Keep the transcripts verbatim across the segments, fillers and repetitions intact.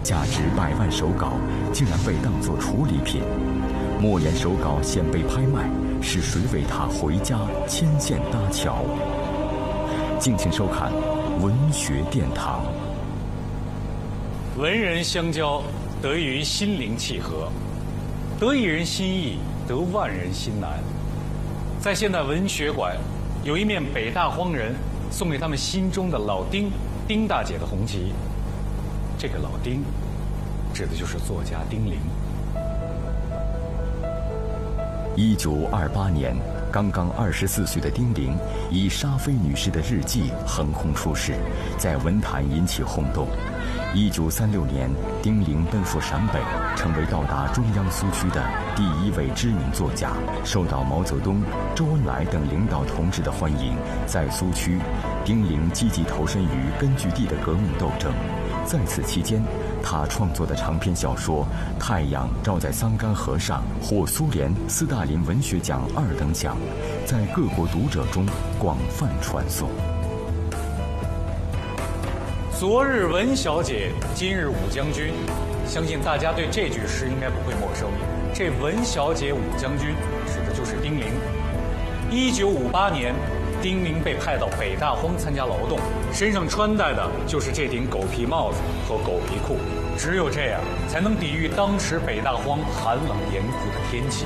价值百万手稿竟然被当作处理品。莫言手稿现被拍卖，是谁为他回家牵线搭桥？敬请收看文学殿堂。 文人相交，得益于心灵契合，得一人心意，得万人心难。在现代文学馆，有一面北大荒人送给他们心中的老丁丁大姐的红旗。这个老丁，指的就是作家丁玲。 一九二八年，刚刚二十四岁的丁玲以沙菲女士的日记横空出世，在文坛引起轰动。一九三六年，丁玲奔赴陕北，成为到达中央苏区的第一位知名作家，受到毛泽东、周恩来等领导同志的欢迎。在苏区，丁玲积极投身于根据地的革命斗争。在此期间，他创作的长篇小说《太阳照在桑干河上》获苏联斯大林文学奖二等奖，在各国读者中广泛传颂。 昨日文小姐，今日武将军，相信大家对这句诗应该不会陌生。这文小姐、武将军指的就是丁玲。一九五八年，丁玲被派到北大荒参加劳动，身上穿戴的就是这顶狗皮帽子和狗皮裤，只有这样才能抵御当时北大荒寒冷严酷的天气。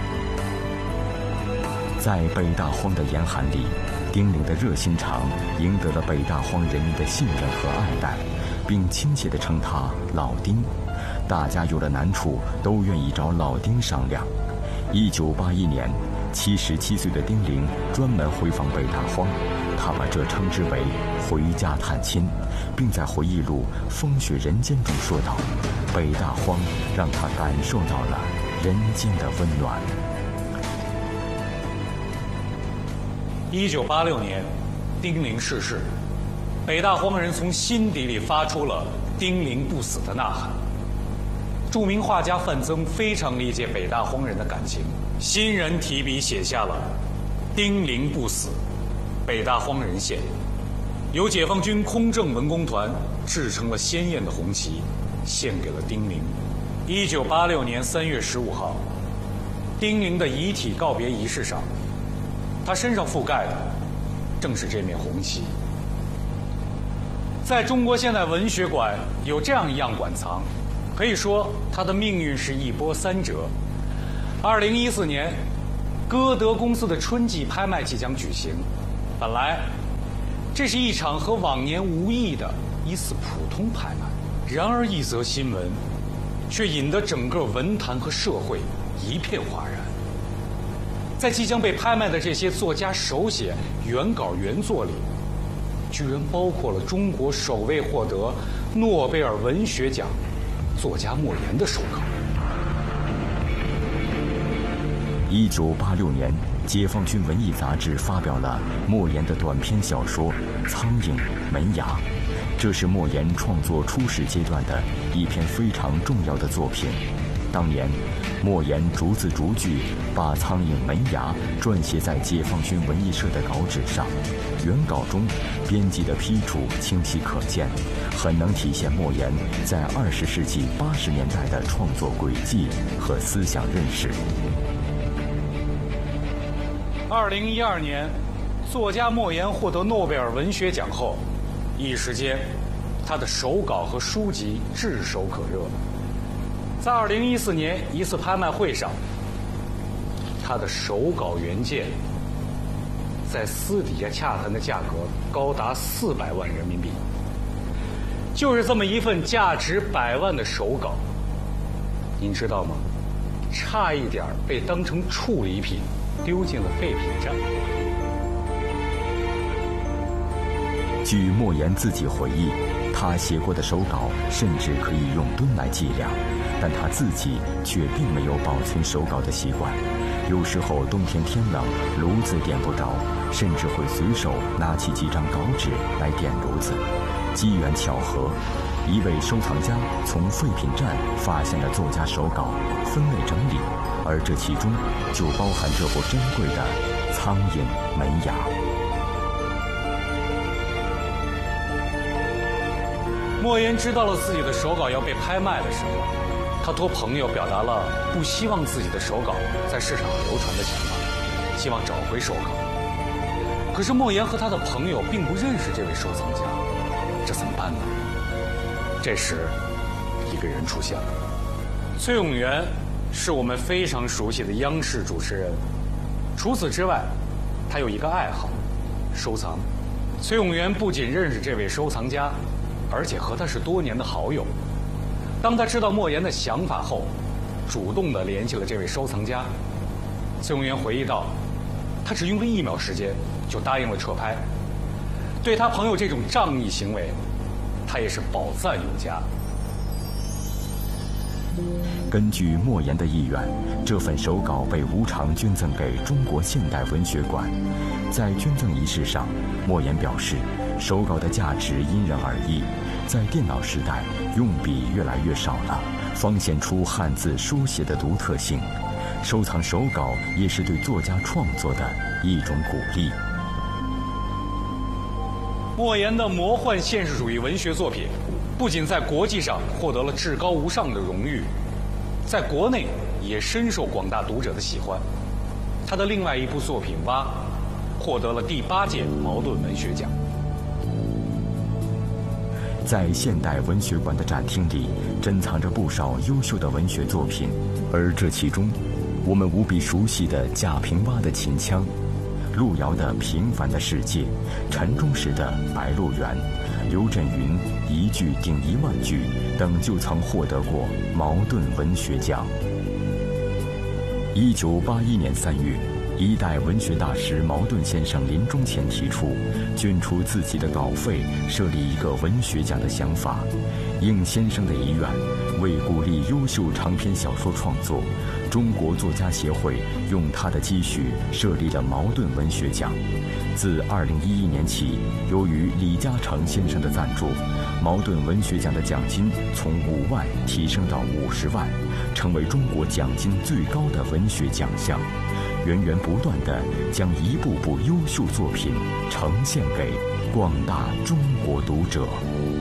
在北大荒的严寒里，丁玲的热心肠赢得了北大荒人民的信任和爱戴，并亲切地称他老丁。大家有了难处都愿意找老丁商量。一九八一年，七十七岁的丁玲专门回访北大荒，他把这称之为回家探亲，并在回忆录《风雪人间》中说道：北大荒让他感受到了人间的温暖。 一九八六年，丁玲逝世，北大荒人从心底里发出了丁玲不死的呐喊。著名画家范曾非常理解北大荒人的感情，欣然提笔写下了《丁玲不死，北大荒人献》，由解放军空政文工团制成了鲜艳的红旗，献给了丁玲。一九八六年三月十五号，丁玲的遗体告别仪式上，他身上覆盖的正是这面红旗。在中国现代文学馆有这样一样馆藏，可以说他的命运是一波三折。二零一四年，歌德公司的春季拍卖即将举行，本来这是一场和往年无异的一次普通拍卖，然而一则新闻却引得整个文坛和社会一片哗然。在即将被拍卖的这些作家手写原稿原作里，居然包括了中国首位获得诺贝尔文学奖作家莫言的手稿。 一九八六年，解放军文艺杂志发表了莫言的短篇小说《苍蝇门牙》，这是莫言创作初始阶段的一篇非常重要的作品。当年，莫言逐字逐句把《苍蝇门牙》撰写在解放军文艺社的稿纸上，原稿中编辑的批注清晰可见，很能体现莫言在二十世纪八十年代的创作轨迹和思想认识。 二零一二年，作家莫言获得诺贝尔文学奖后，一时间，他的手稿和书籍炙手可热。在二零一四年一次拍卖会上，他的手稿原件在私底下洽谈的价格高达四百万人民币。就是这么一份价值百万的手稿，您知道吗？差一点被当成处理品丢进了废品站。 据莫言自己回忆，他写过的手稿甚至可以用吨来计量，但他自己却并没有保存手稿的习惯。有时候冬天天冷，炉子点不着，甚至会随手拿起几张稿纸来点炉子。机缘巧合，一位收藏家从废品站发现了作家手稿，分类整理，而这其中就包含这部珍贵的《苍蝇门牙》。 莫言知道了自己的手稿要被拍卖的时候，他托朋友表达了不希望自己的手稿在市场上流传的想法，希望找回手稿。可是莫言和他的朋友并不认识这位收藏家，这怎么办呢？这时，一个人出现了。崔永元是我们非常熟悉的央视主持人，除此之外，他有一个爱好，收藏。崔永元不仅认识这位收藏家，而且和他是多年的好友。当他知道莫言的想法后，主动地联系了这位收藏家。崔永元回忆道，他只用了一秒时间就答应了撤拍。对他朋友这种仗义行为，他也是饱赞有加。 根据莫言的意愿，这份手稿被无偿捐赠给中国现代文学馆。在捐赠仪式上，莫言表示，手稿的价值因人而异，在电脑时代，用笔越来越少了，方显出汉字书写的独特性。收藏手稿也是对作家创作的一种鼓励。 莫言的魔幻现实主义文学作品，不仅在国际上获得了至高无上的荣誉，在国内也深受广大读者的喜欢。他的另外一部作品《蛙》获得了第八届茅盾文学奖。 在现代文学馆的展厅里，珍藏着不少优秀的文学作品，而这其中，我们无比熟悉的贾平凹的《秦腔》，路遥的《平凡的世界》，陈忠实的《白鹿原》，刘震云一句顶一万句等就曾获得过茅盾文学奖。一九八一年三月，一代文学大师茅盾先生临终前提出捐出自己的稿费设立一个文学奖的想法。应先生的遗愿，为鼓励优秀长篇小说创作，中国作家协会用他的积蓄设立了茅盾文学奖。自二零一一年起，由于李嘉诚先生的赞助，茅盾文学奖的奖金从五万提升到五十万，成为中国奖金最高的文学奖项，源源不断地将一部部优秀作品呈现给广大中国读者。